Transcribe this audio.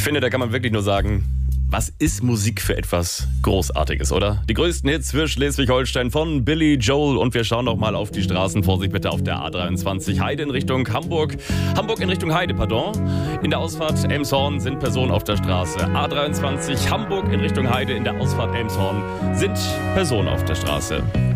finde, da kann man wirklich nur sagen, was ist Musik für etwas Großartiges, oder? Die größten Hits für Schleswig-Holstein von Billy Joel. Und wir schauen noch mal auf die Straßen. Vorsicht bitte auf der A23. Heide in Richtung Hamburg. Hamburg in Richtung Heide, pardon. In der Ausfahrt Elmshorn sind Personen auf der Straße. A23 Hamburg in Richtung Heide. In der Ausfahrt Elmshorn sind Personen auf der Straße.